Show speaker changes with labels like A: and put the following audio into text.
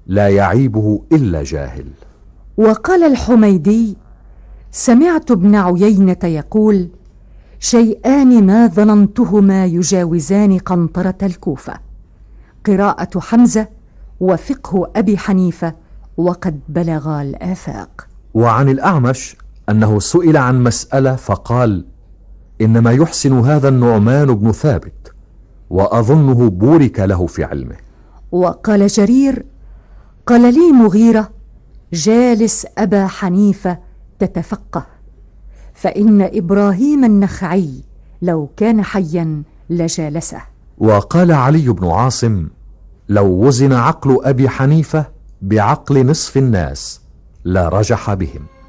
A: لا يعيبه إلا جاهل.
B: وقال الحميدي: سمعت ابن عيينة يقول: شيئان ما ظننتهما يجاوزان قنطرة الكوفة: قراءة حمزة وفقه أبي حنيفة، وقد بلغا الآفاق.
A: وعن الأعمش أنه سئل عن مسألة فقال: إنما يحسن هذا النعمان بن ثابت، وأظنه بورك له في علمه.
B: وقال جرير: قال لي مغيرة: جالس أبا حنيفة تتفقه، فإن إبراهيم النخعي لو كان حيا لجالسه.
A: وقال علي بن عاصم: لو وزن عقل أبي حنيفة بعقل نصف الناس لرجح بهم.